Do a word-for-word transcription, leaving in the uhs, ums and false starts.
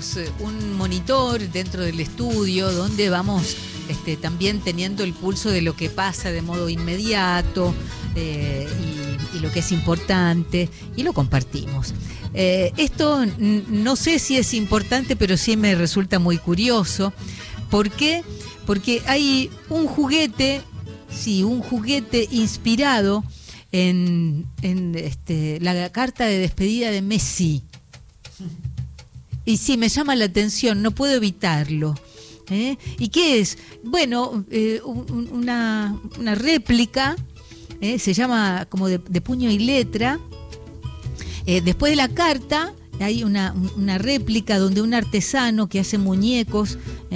tenemos un monitor dentro del estudio donde vamos este, también teniendo el pulso de lo que pasa de modo inmediato eh, y, y lo que es importante, y lo compartimos. Eh, esto n- no sé si es importante, pero sí me resulta muy curioso. ¿Por qué? Porque hay un juguete, sí, un juguete inspirado en, en este, la carta de despedida de Messi. Y sí, me llama la atención, no puedo evitarlo. ¿Eh? ¿Y qué es? Bueno, eh, un, una, una réplica, eh, se llama como de, de puño y letra. Eh, después de la carta hay una, una réplica donde un artesano que hace muñecos